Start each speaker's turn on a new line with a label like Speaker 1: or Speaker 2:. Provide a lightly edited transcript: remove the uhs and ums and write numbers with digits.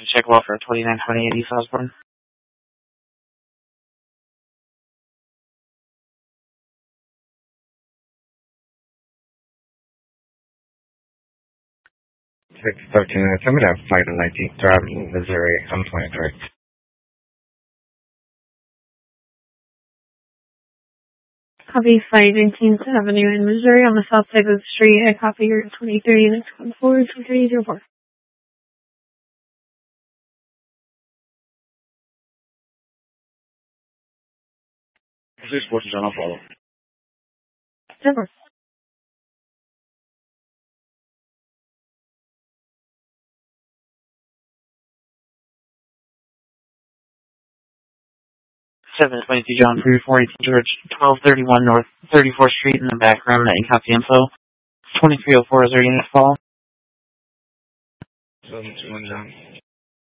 Speaker 1: Check well for 2928 East Osborne.
Speaker 2: Six 13 minutes. I'm going to have flight on 19th Drive, Missouri. I'm 23.
Speaker 3: Copy Flight 19th Avenue in Missouri on the south side of the street. I copy your 23 units 14 2304.
Speaker 1: This is John, I'll follow.
Speaker 3: Of course.
Speaker 1: Seven 22 John 3418 George 1231 North 34th Street in the back room at copy info. 2304 is our unit call.
Speaker 2: 721 John.